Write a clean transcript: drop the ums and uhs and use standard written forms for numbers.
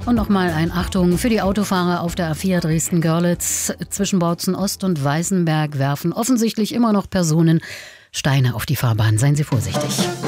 Und nochmal ein Achtung für die Autofahrer auf der A4 Dresden-Görlitz. Zwischen Bautzen Ost und Weißenberg werfen offensichtlich immer noch Personen Steine auf die Fahrbahn. Seien Sie vorsichtig.